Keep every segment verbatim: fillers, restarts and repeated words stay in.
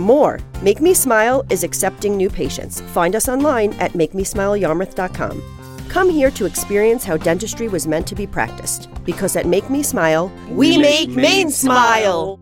more. Make Me Smile is accepting new patients. Find us online at make me smile yarmouth dot com. Come here to experience how dentistry was meant to be practiced. Because at Make Me Smile, we, we make Maine smile.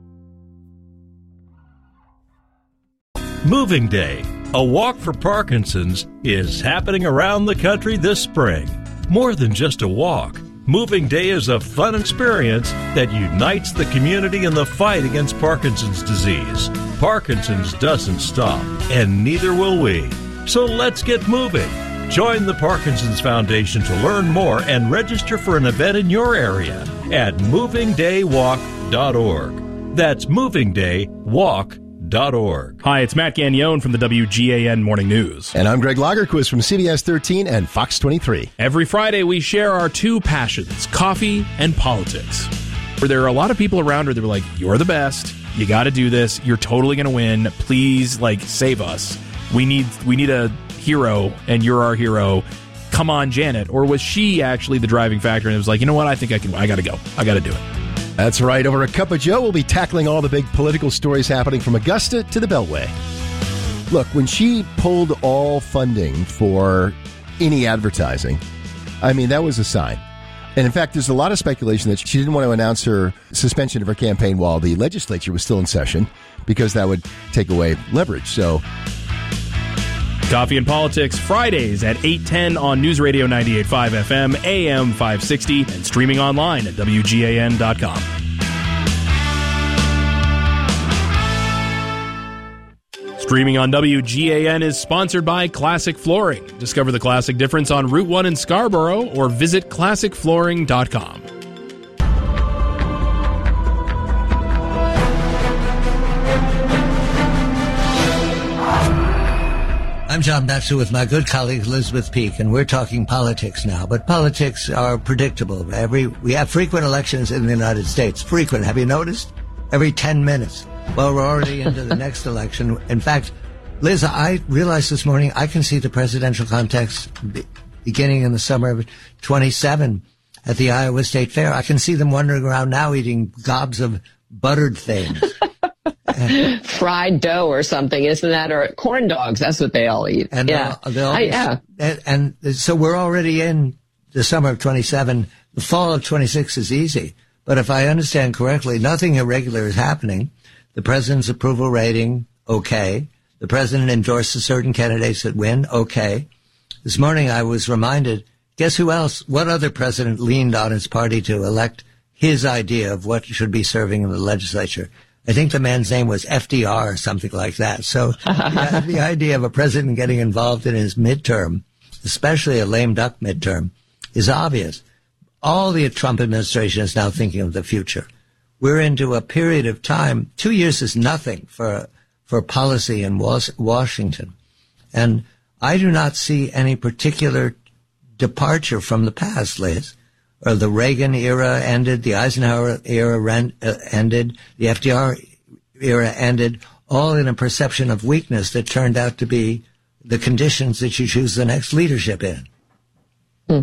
Moving Day, a walk for Parkinson's, is happening around the country this spring. More than just a walk, Moving Day is a fun experience that unites the community in the fight against Parkinson's disease. Parkinson's doesn't stop, and neither will we. So let's get moving. Join the Parkinson's Foundation to learn more and register for an event in your area at moving day walk dot org. That's moving day walk dot org. Hi, it's Matt Gagnon from the W G A N Morning News. And I'm Greg Lagerquist from C B S thirteen and Fox twenty-three. Every Friday, we share our two passions, coffee and politics. Where there are a lot of people around where they're like, you're the best, you got to do this, you're totally going to win, please, like, save us. We need, we need a hero, and you're our hero. Come on, Janet. Or was she actually the driving factor, and it was like, you know what, I think I can, I got to go. I got to do it. That's right. Over a cup of Joe, we'll be tackling all the big political stories happening from Augusta to the Beltway. Look, when she pulled all funding for any advertising, I mean, that was a sign. And in fact, there's a lot of speculation that she didn't want to announce her suspension of her campaign while the legislature was still in session because that would take away leverage. So, Coffee and Politics, Fridays at eight ten on News Radio ninety-eight point five F M, A M five sixty, and streaming online at W G A N dot com. Streaming on W G A N is sponsored by Classic Flooring. Discover the classic difference on Route one in Scarborough or visit classic flooring dot com. I'm John Batsu with my good colleague Elizabeth Peake, and we're talking politics now. But politics are predictable. Every we have frequent elections in the United States. Frequent. Have you noticed? Every ten minutes. Well, we're already into the next election. In fact, Liz, I realized this morning I can see the presidential contest beginning in the summer of twenty-seven at the Iowa State Fair. I can see them wandering around now eating gobs of buttered things. Fried dough or something, isn't that? Or corn dogs, that's what they all eat. And yeah. They'll, they'll, I, yeah. And, and so we're already in the summer of twenty-seven. The fall of twenty-six is easy. But if I understand correctly, nothing irregular is happening. The president's approval rating, okay. The president endorses certain candidates that win, okay. This morning I was reminded, guess who else, what other president leaned on his party to elect his idea of what should be serving in the legislature? I think the man's name was F D R or something like that. So the, the idea of a president getting involved in his midterm, especially a lame duck midterm, is obvious. All the Trump administration is now thinking of the future. We're into a period of time. Two years is nothing for for policy in Washington. And I do not see any particular departure from the past, Liz. Or the Reagan era ended, the Eisenhower era ran, uh, ended, the F D R era ended, all in a perception of weakness that turned out to be the conditions that you choose the next leadership in. Hmm.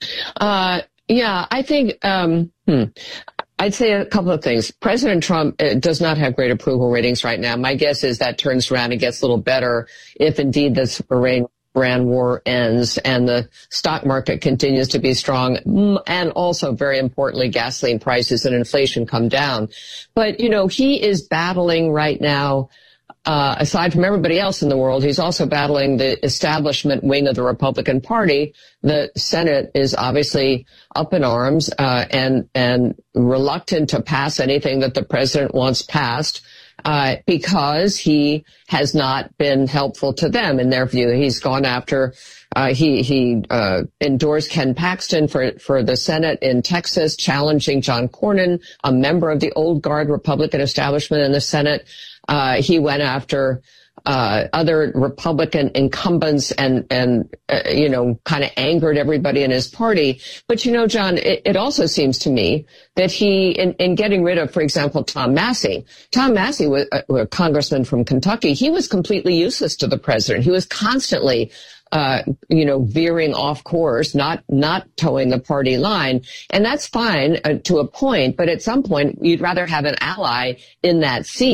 Uh, yeah, I think, um, hmm. I'd say a couple of things. President Trump uh, does not have great approval ratings right now. My guess is that turns around and gets a little better if indeed this Iran Iran war ends and the stock market continues to be strong, and also, very importantly, gasoline prices and inflation come down. But, you know, he is battling right now, uh, aside from everybody else in the world, he's also battling the establishment wing of the Republican Party. The Senate is obviously up in arms, uh, and, and reluctant to pass anything that the president wants passed. Uh, because he has not been helpful to them in their view. He's gone after, uh, he, he, uh, endorsed Ken Paxton for, for the Senate in Texas, challenging John Cornyn, a member of the old guard Republican establishment in the Senate. Uh, he went after, uh, other Republican incumbents and, and, uh, you know, kind of angered everybody in his party. But, you know, John, it, it also seems to me that he, in, in getting rid of, for example, Tom Massey, Tom Massey was a, a congressman from Kentucky. He was completely useless to the president. He was constantly, uh, you know, veering off course, not, not towing the party line. And that's fine uh, to a point. But at some point, you'd rather have an ally in that seat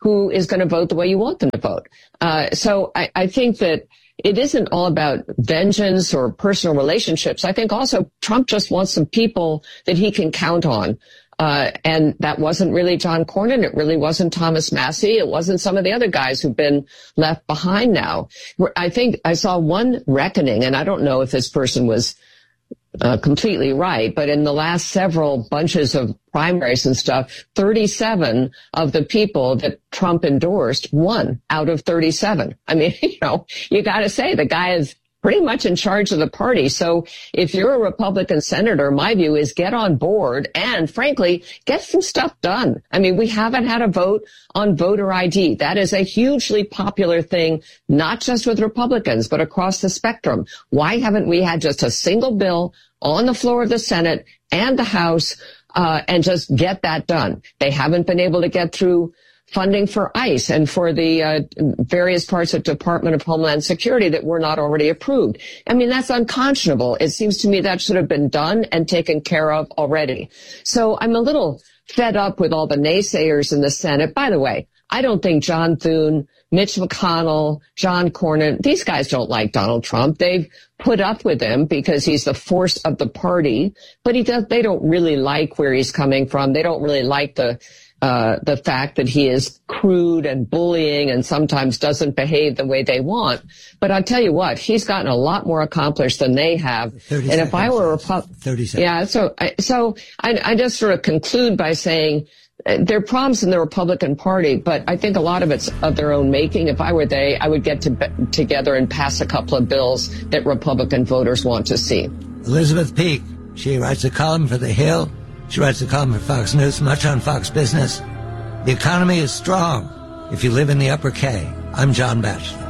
who is going to vote the way you want them to vote. Uh, so I, I think that it isn't all about vengeance or personal relationships. I think also Trump just wants some people that he can count on. Uh, and that wasn't really John Cornyn. It really wasn't Thomas Massie. It wasn't some of the other guys who've been left behind now. I think I saw one reckoning, and I don't know if this person was uh, completely right, but in the last several bunches of primaries and stuff, thirty-seven of the people that Trump endorsed won out of thirty-seven. I mean, you know, you got to say the guy is pretty much in charge of the party. So if you're a Republican senator, my view is get on board and, frankly, get some stuff done. I mean, we haven't had a vote on voter I D. That is a hugely popular thing, not just with Republicans, but across the spectrum. Why haven't we had just a single bill on the floor of the Senate and the House uh, and just get that done? They haven't been able to get through funding for ICE and for the uh, various parts of Department of Homeland Security that were not already approved. I mean, that's unconscionable. It seems to me that should have been done and taken care of already. So I'm a little fed up with all the naysayers in the Senate. By the way, I don't think John Thune, Mitch McConnell, John Cornyn, these guys don't like Donald Trump. They've put up with him because he's the force of the party, but he does, they don't really like where he's coming from. They don't really like the Uh, the fact that he is crude and bullying and sometimes doesn't behave the way they want. But I'll tell you what, he's gotten a lot more accomplished than they have. And if I were a Republican, yeah, so, I, so I, I just sort of conclude by saying uh, there are problems in the Republican Party, but I think a lot of it's of their own making. If I were they, I would get to be- together and pass a couple of bills that Republican voters want to see. Elizabeth Peake, she writes a column for The Hill. She writes a column for Fox News, much on Fox Business. The economy is strong if you live in the upper K. I'm John Batchelor.